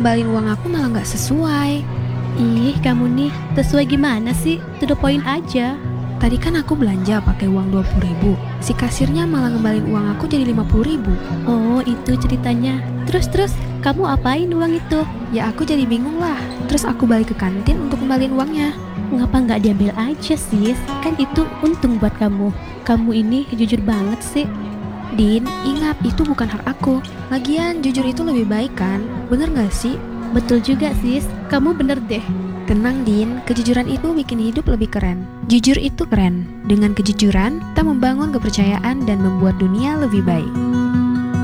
ngembaliin uang aku malah nggak sesuai. Ih, kamu nih sesuai gimana sih? To the point aja. Tadi kan aku belanja pakai uang 20.000. Si kasirnya malah ngembaliin uang aku jadi 50.000. Oh, itu ceritanya. Terus, kamu apain uang itu? Ya aku jadi bingung lah. Terus aku balik ke kantin untuk kembaliin uangnya. Ngapa nggak diambil aja, sis? Kan itu untung buat kamu. Kamu ini jujur banget sih. Din, ingat itu bukan hak aku. Lagian jujur itu lebih baik kan? Bener gak sih? Betul juga, sis. Kamu bener deh. Tenang Din, kejujuran itu bikin hidup lebih keren. Jujur itu keren. Dengan kejujuran, kita membangun kepercayaan dan membuat dunia lebih baik.